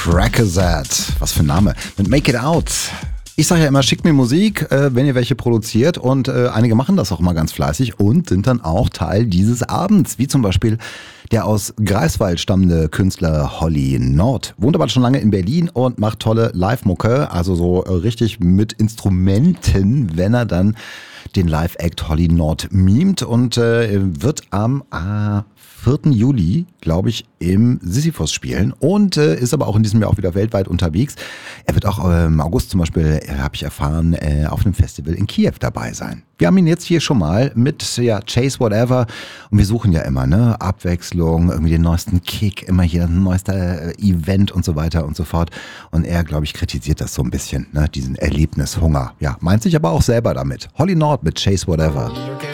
Crackerzat, was für ein Name, mit Make It Out. Ich sage ja immer, schickt mir Musik, wenn ihr welche produziert und einige machen das auch immer ganz fleißig und sind dann auch Teil dieses Abends, wie zum Beispiel der aus Greifswald stammende Künstler Holly Nord. Wohnt aber schon lange in Berlin und macht tolle Live-Mucke, also so richtig mit Instrumenten, wenn er dann den Live-Act Holly Nord mimt und wird am 4. Juli, glaube ich, im Sisyphos spielen und ist aber auch in diesem Jahr auch wieder weltweit unterwegs. Er wird auch im August zum Beispiel, habe ich erfahren, auf einem Festival in Kiew dabei sein. Wir haben ihn jetzt hier schon mal mit Chase Whatever und wir suchen ja immer Abwechslung, irgendwie den neuesten Kick, immer hier ein neuester Event und so weiter und so fort. Und er, glaube ich, kritisiert das so ein bisschen, diesen Erlebnishunger. Ja, meint sich aber auch selber damit. Holly Nord mit Chase Whatever.